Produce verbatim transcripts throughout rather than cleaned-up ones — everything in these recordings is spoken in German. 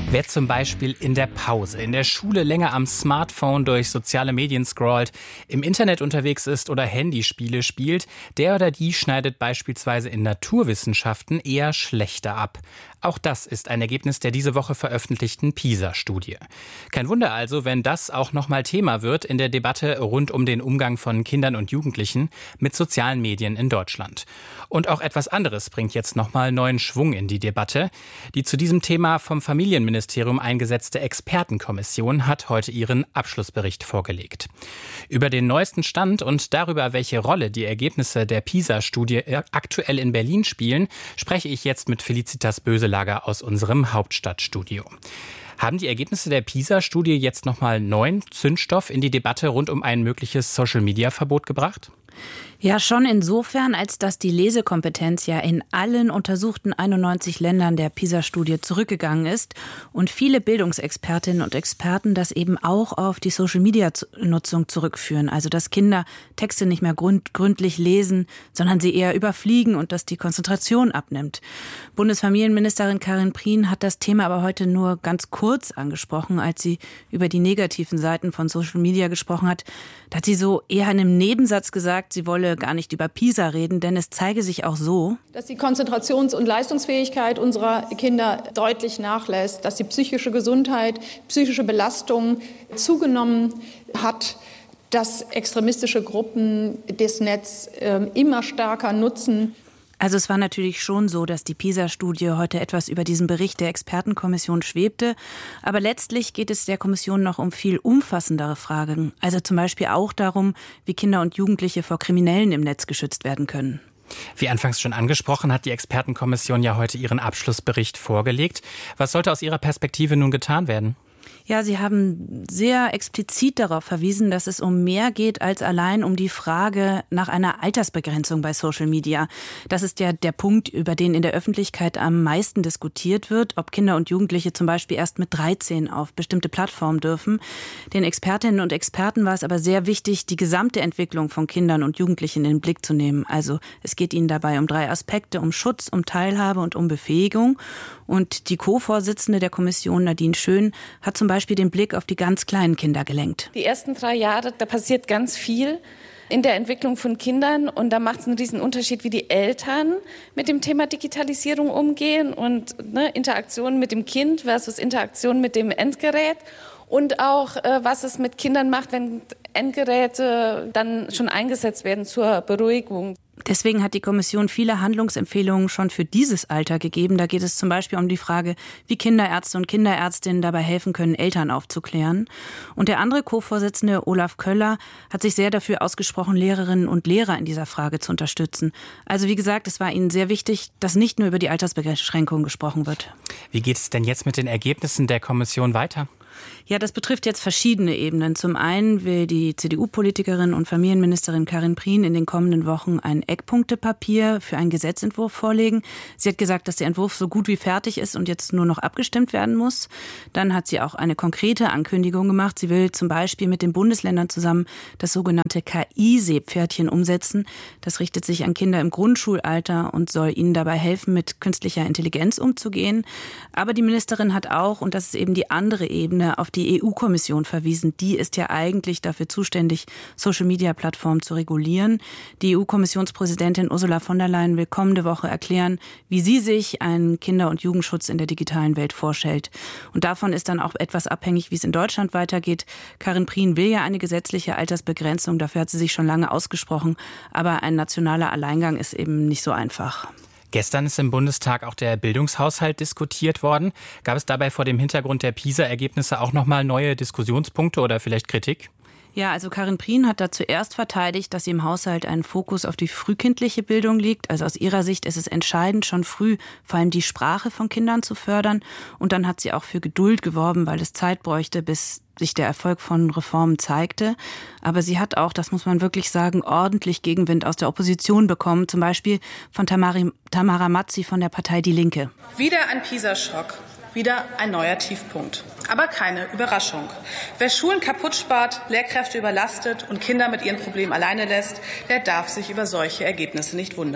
Wer zum Beispiel in der Pause, in der Schule länger am Smartphone durch soziale Medien scrollt, im Internet unterwegs ist oder Handyspiele spielt, der oder die schneidet beispielsweise in Naturwissenschaften eher schlechter ab. Auch das ist ein Ergebnis der diese Woche veröffentlichten PISA-Studie. Kein Wunder also, wenn das auch nochmal Thema wird in der Debatte rund um den Umgang von Kindern und Jugendlichen mit sozialen Medien in Deutschland. Und auch etwas anderes bringt jetzt nochmal neuen Schwung in die Debatte. Die zu diesem Thema vom Familienministerium eingesetzte Expertenkommission hat heute ihren Abschlussbericht vorgelegt. Über den neuesten Stand und darüber, welche Rolle die Ergebnisse der PISA-Studie aktuell in Berlin spielen, spreche ich jetzt mit Felicitas Böselager aus unserem Hauptstadtstudio. Haben die Ergebnisse der PISA-Studie jetzt nochmal neuen Zündstoff in die Debatte rund um ein mögliches Social-Media-Verbot gebracht? Ja, schon insofern, als dass die Lesekompetenz ja in allen untersuchten einundneunzig Ländern der PISA-Studie zurückgegangen ist und viele Bildungsexpertinnen und Experten das eben auch auf die Social-Media-Nutzung zurückführen. Also, dass Kinder Texte nicht mehr gründ- gründlich lesen, sondern sie eher überfliegen und dass die Konzentration abnimmt. Bundesfamilienministerin Karin Prien hat das Thema aber heute nur ganz kurz angesprochen, als sie über die negativen Seiten von Social-Media gesprochen hat. Da hat sie so eher in einem Nebensatz gesagt, sie wolle gar nicht über PISA reden, denn es zeige sich auch so, dass die Konzentrations- und Leistungsfähigkeit unserer Kinder deutlich nachlässt, dass die psychische Gesundheit, psychische Belastung zugenommen hat, dass extremistische Gruppen das Netz äh, immer stärker nutzen. Also es war natürlich schon so, dass die PISA-Studie heute etwas über diesen Bericht der Expertenkommission schwebte. Aber letztlich geht es der Kommission noch um viel umfassendere Fragen. Also zum Beispiel auch darum, wie Kinder und Jugendliche vor Kriminellen im Netz geschützt werden können. Wie anfangs schon angesprochen, hat die Expertenkommission ja heute ihren Abschlussbericht vorgelegt. Was sollte aus Ihrer Perspektive nun getan werden? Ja, Sie haben sehr explizit darauf verwiesen, dass es um mehr geht als allein um die Frage nach einer Altersbegrenzung bei Social Media. Das ist ja der Punkt, über den in der Öffentlichkeit am meisten diskutiert wird, ob Kinder und Jugendliche zum Beispiel erst mit dreizehn auf bestimmte Plattformen dürfen. Den Expertinnen und Experten war es aber sehr wichtig, die gesamte Entwicklung von Kindern und Jugendlichen in den Blick zu nehmen. Also es geht ihnen dabei um drei Aspekte, um Schutz, um Teilhabe und um Befähigung. Und die Co-Vorsitzende der Kommission, Nadine Schön, hat zum Beispiel den Blick auf die ganz kleinen Kinder gelenkt. Die ersten drei Jahre, da passiert ganz viel in der Entwicklung von Kindern. Und da macht es einen riesen Unterschied, wie die Eltern mit dem Thema Digitalisierung umgehen und ne, Interaktion mit dem Kind versus Interaktion mit dem Endgerät. Und auch, äh, was es mit Kindern macht, wenn Endgeräte dann schon eingesetzt werden zur Beruhigung. Deswegen hat die Kommission viele Handlungsempfehlungen schon für dieses Alter gegeben. Da geht es zum Beispiel um die Frage, wie Kinderärzte und Kinderärztinnen dabei helfen können, Eltern aufzuklären. Und der andere Co-Vorsitzende, Olaf Köller, hat sich sehr dafür ausgesprochen, Lehrerinnen und Lehrer in dieser Frage zu unterstützen. Also wie gesagt, es war ihnen sehr wichtig, dass nicht nur über die Altersbeschränkung gesprochen wird. Wie geht es denn jetzt mit den Ergebnissen der Kommission weiter? Ja, das betrifft jetzt verschiedene Ebenen. Zum einen will die C D U-Politikerin und Familienministerin Karin Prien in den kommenden Wochen ein Eckpunktepapier für einen Gesetzentwurf vorlegen. Sie hat gesagt, dass der Entwurf so gut wie fertig ist und jetzt nur noch abgestimmt werden muss. Dann hat sie auch eine konkrete Ankündigung gemacht. Sie will zum Beispiel mit den Bundesländern zusammen das sogenannte K I-Seepferdchen umsetzen. Das richtet sich an Kinder im Grundschulalter und soll ihnen dabei helfen, mit künstlicher Intelligenz umzugehen. Aber die Ministerin hat auch, und das ist eben die andere Ebene, auf die E U-Kommission verwiesen. Die ist ja eigentlich dafür zuständig, Social-Media-Plattformen zu regulieren. Die E U-Kommissionspräsidentin Ursula von der Leyen will kommende Woche erklären, wie sie sich einen Kinder- und Jugendschutz in der digitalen Welt vorstellt. Und davon ist dann auch etwas abhängig, wie es in Deutschland weitergeht. Karin Prien will ja eine gesetzliche Altersbegrenzung. Dafür hat sie sich schon lange ausgesprochen. Aber ein nationaler Alleingang ist eben nicht so einfach. Gestern ist im Bundestag auch der Bildungshaushalt diskutiert worden. Gab es dabei vor dem Hintergrund der PISA-Ergebnisse auch nochmal neue Diskussionspunkte oder vielleicht Kritik? Ja, also Karin Prien hat da zuerst verteidigt, dass im Haushalt ein Fokus auf die frühkindliche Bildung liegt. Also aus ihrer Sicht ist es entscheidend, schon früh vor allem die Sprache von Kindern zu fördern. Und dann hat sie auch für Geduld geworben, weil es Zeit bräuchte, bis sich der Erfolg von Reformen zeigte. Aber sie hat auch, das muss man wirklich sagen, ordentlich Gegenwind aus der Opposition bekommen. Zum Beispiel von Tamari, Tamara Mazzi von der Partei Die Linke. Wieder ein PISA-Schock. Wieder ein neuer Tiefpunkt. Aber keine Überraschung. Wer Schulen kaputt spart, Lehrkräfte überlastet und Kinder mit ihren Problemen alleine lässt, der darf sich über solche Ergebnisse nicht wundern.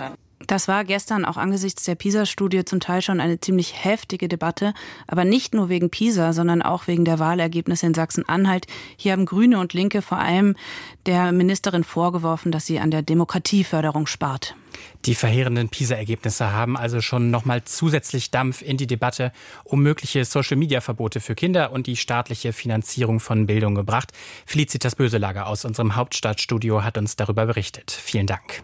Das war gestern auch angesichts der PISA-Studie zum Teil schon eine ziemlich heftige Debatte, aber nicht nur wegen PISA, sondern auch wegen der Wahlergebnisse in Sachsen-Anhalt. Hier haben Grüne und Linke vor allem der Ministerin vorgeworfen, dass sie an der Demokratieförderung spart. Die verheerenden PISA-Ergebnisse haben also schon nochmal zusätzlich Dampf in die Debatte um mögliche Social-Media-Verbote für Kinder und die staatliche Finanzierung von Bildung gebracht. Felicitas Böselager aus unserem Hauptstadtstudio hat uns darüber berichtet. Vielen Dank.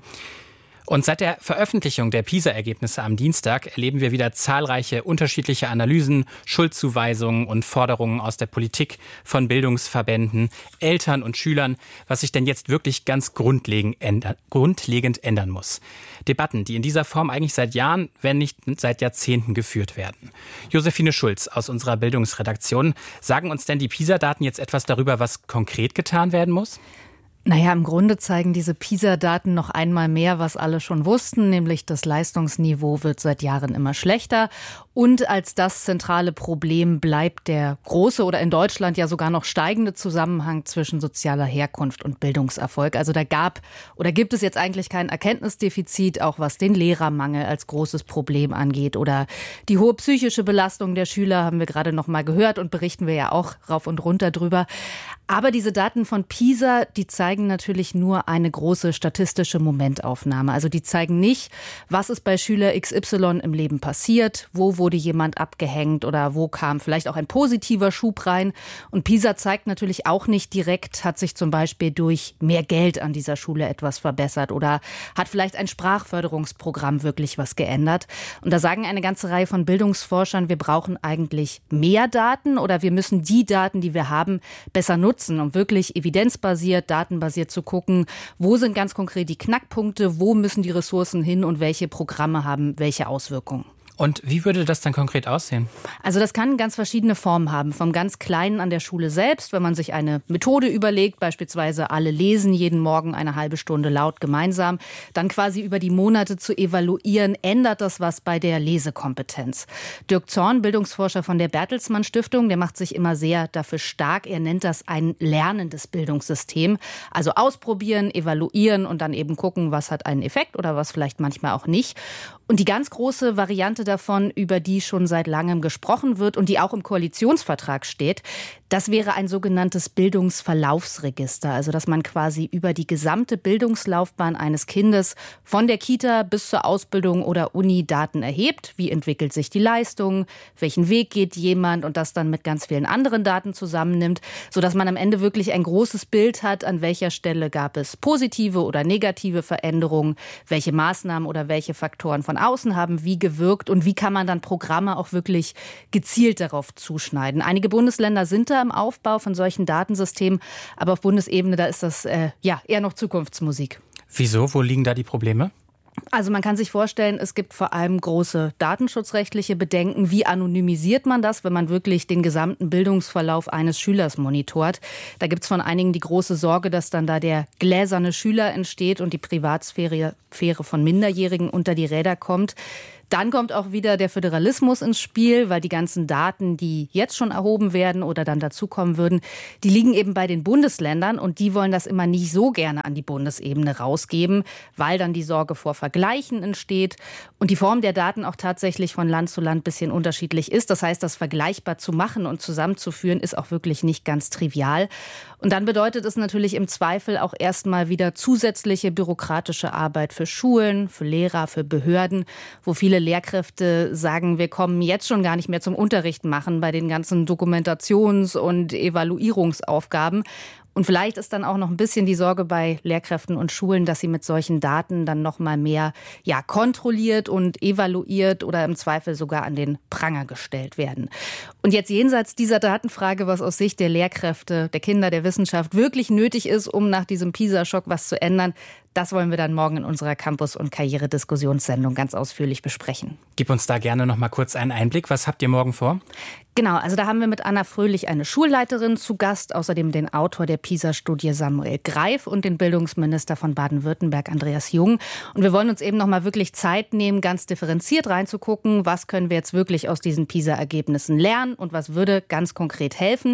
Und seit der Veröffentlichung der PISA-Ergebnisse am Dienstag erleben wir wieder zahlreiche unterschiedliche Analysen, Schuldzuweisungen und Forderungen aus der Politik, von Bildungsverbänden, Eltern und Schülern, was sich denn jetzt wirklich ganz grundlegend ändern, grundlegend ändern muss. Debatten, die in dieser Form eigentlich seit Jahren, wenn nicht seit Jahrzehnten geführt werden. Josephine Schulz aus unserer Bildungsredaktion, sagen uns denn die PISA-Daten jetzt etwas darüber, was konkret getan werden muss? Naja, im Grunde zeigen diese PISA-Daten noch einmal mehr, was alle schon wussten, nämlich das Leistungsniveau wird seit Jahren immer schlechter. Und als das zentrale Problem bleibt der große oder in Deutschland ja sogar noch steigende Zusammenhang zwischen sozialer Herkunft und Bildungserfolg. Also da gab oder gibt es jetzt eigentlich kein Erkenntnisdefizit, auch was den Lehrermangel als großes Problem angeht. Oder die hohe psychische Belastung der Schüler haben wir gerade noch mal gehört und berichten wir ja auch rauf und runter drüber. Aber diese Daten von PISA, die zeigen natürlich nur eine große statistische Momentaufnahme. Also die zeigen nicht, was ist bei Schüler X Y im Leben passiert, wo wurde jemand abgehängt oder wo kam vielleicht auch ein positiver Schub rein. Und PISA zeigt natürlich auch nicht direkt, hat sich zum Beispiel durch mehr Geld an dieser Schule etwas verbessert oder hat vielleicht ein Sprachförderungsprogramm wirklich was geändert. Und da sagen eine ganze Reihe von Bildungsforschern, wir brauchen eigentlich mehr Daten oder wir müssen die Daten, die wir haben, besser nutzen, um wirklich evidenzbasiert, datenbasiert zu gucken, wo sind ganz konkret die Knackpunkte, wo müssen die Ressourcen hin und welche Programme haben welche Auswirkungen. Und wie würde das dann konkret aussehen? Also das kann ganz verschiedene Formen haben. Vom ganz Kleinen an der Schule selbst, wenn man sich eine Methode überlegt, beispielsweise alle lesen jeden Morgen eine halbe Stunde laut gemeinsam, dann quasi über die Monate zu evaluieren, ändert das was bei der Lesekompetenz. Dirk Zorn, Bildungsforscher von der Bertelsmann Stiftung, der macht sich immer sehr dafür stark. Er nennt das ein lernendes Bildungssystem. Also ausprobieren, evaluieren und dann eben gucken, was hat einen Effekt oder was vielleicht manchmal auch nicht. Und die ganz große Variante davon, über die schon seit langem gesprochen wird und die auch im Koalitionsvertrag steht, das wäre ein sogenanntes Bildungsverlaufsregister. Also dass man quasi über die gesamte Bildungslaufbahn eines Kindes von der Kita bis zur Ausbildung oder Uni Daten erhebt. Wie entwickelt sich die Leistung? Welchen Weg geht jemand? Und das dann mit ganz vielen anderen Daten zusammennimmt, sodass man am Ende wirklich ein großes Bild hat, an welcher Stelle gab es positive oder negative Veränderungen, welche Maßnahmen oder welche Faktoren von außen haben wie gewirkt und wie kann man dann Programme auch wirklich gezielt darauf zuschneiden. Einige Bundesländer sind da im Aufbau von solchen Datensystemen, aber auf Bundesebene, da ist das äh, ja eher noch Zukunftsmusik. Wieso? Wo liegen da die Probleme? Also man kann sich vorstellen, es gibt vor allem große datenschutzrechtliche Bedenken. Wie anonymisiert man das, wenn man wirklich den gesamten Bildungsverlauf eines Schülers monitort? Da gibt es von einigen die große Sorge, dass dann da der gläserne Schüler entsteht und die Privatsphäre von Minderjährigen unter die Räder kommt. Dann kommt auch wieder der Föderalismus ins Spiel, weil die ganzen Daten, die jetzt schon erhoben werden oder dann dazukommen würden, die liegen eben bei den Bundesländern und die wollen das immer nicht so gerne an die Bundesebene rausgeben, weil dann die Sorge vor Vergleichen entsteht und die Form der Daten auch tatsächlich von Land zu Land ein bisschen unterschiedlich ist. Das heißt, das vergleichbar zu machen und zusammenzuführen, ist auch wirklich nicht ganz trivial. Und dann bedeutet es natürlich im Zweifel auch erstmal wieder zusätzliche bürokratische Arbeit für Schulen, für Lehrer, für Behörden, wo viele Lehrkräfte sagen, wir kommen jetzt schon gar nicht mehr zum Unterricht machen bei den ganzen Dokumentations- und Evaluierungsaufgaben. Und vielleicht ist dann auch noch ein bisschen die Sorge bei Lehrkräften und Schulen, dass sie mit solchen Daten dann noch mal mehr ja, kontrolliert und evaluiert oder im Zweifel sogar an den Pranger gestellt werden. Und jetzt jenseits dieser Datenfrage, was aus Sicht der Lehrkräfte, der Kinder, der Wissenschaft wirklich nötig ist, um nach diesem PISA-Schock was zu ändern, das wollen wir dann morgen in unserer Campus- und Karriere-Diskussionssendung ganz ausführlich besprechen. Gib uns da gerne noch mal kurz einen Einblick. Was habt ihr morgen vor? Genau, also da haben wir mit Anna Fröhlich eine Schulleiterin zu Gast, außerdem den Autor der PISA-Studie Samuel Greif und den Bildungsminister von Baden-Württemberg Andreas Jung. Und wir wollen uns eben noch mal wirklich Zeit nehmen, ganz differenziert reinzugucken, was können wir jetzt wirklich aus diesen PISA-Ergebnissen lernen und was würde ganz konkret helfen.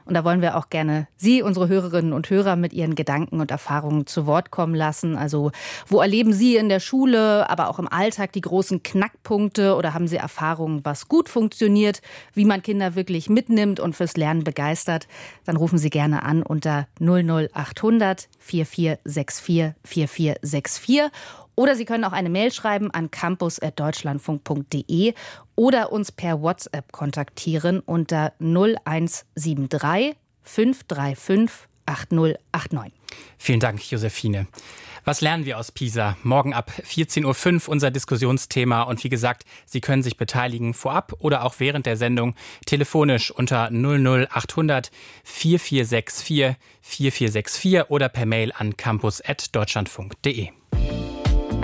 Und da wollen wir auch gerne Sie, unsere Hörerinnen und Hörer, mit Ihren Gedanken und Erfahrungen zu Wort kommen lassen. Also wo erleben Sie in der Schule, aber auch im Alltag die großen Knackpunkte oder haben Sie Erfahrungen, was gut funktioniert, wie man Kinder wirklich mitnimmt und fürs Lernen begeistert? Dann rufen Sie gerne an unter null null achthundert vierundvierzig vierundvierzig vierundvierzig. Oder Sie können auch eine Mail schreiben an campus at deutschlandfunk punkt de oder uns per WhatsApp kontaktieren unter null eins sieben drei fünf drei fünf acht null acht neun. Vielen Dank, Josephine. Was lernen wir aus Pisa? Morgen ab vierzehn Uhr fünf unser Diskussionsthema. Und wie gesagt, Sie können sich beteiligen vorab oder auch während der Sendung telefonisch unter null null achthundert vierundvierzig vierundvierzig vierundvierzig oder per Mail an campus at deutschlandfunk punkt de.